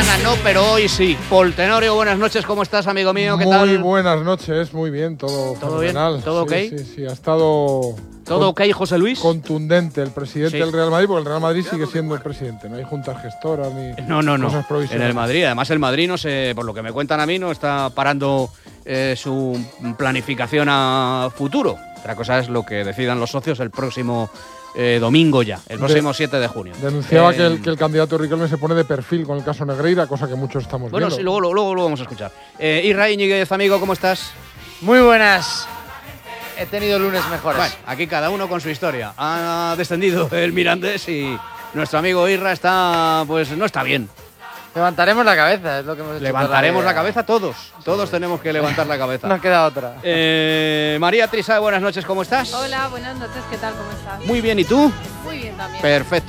mañana no, pero hoy sí. Paul Tenorio, buenas noches, ¿cómo estás, amigo mío? ¿Qué tal? Muy buenas noches, muy bien, todo fenomenal. Bien? ¿Todo sí, ok? Sí, ha estado... ¿Todo ok, José Luis? Contundente el presidente Sí. del Real Madrid, porque el Real Madrid sigue siendo el presidente, no hay juntas gestoras ni No. cosas provisionales. En el Madrid, además el Madrid, no sé, por lo que me cuentan a mí, no está parando su planificación a futuro. Otra cosa es lo que decidan los socios el próximo domingo ya, el próximo 7 de junio. Denunciaba que el candidato Riquelme se pone de perfil con el caso Negreira, cosa que muchos estamos Bueno, viendo. sí, luego lo vamos a escuchar. Isra Íñiguez, amigo, ¿cómo estás? Muy buenas. He tenido lunes mejores. Bueno, aquí cada uno con su historia. Ha descendido el Mirandés y nuestro amigo Isra está, pues no está bien. Levantaremos la cabeza, es lo que hemos hecho. Levantaremos toda la cabeza todos. Todos tenemos que levantar la cabeza. Nos queda otra. María Trisá, buenas noches, ¿cómo estás? Hola, buenas noches, ¿qué tal? ¿Cómo estás? Muy bien, ¿y tú? Muy bien también. Perfecto.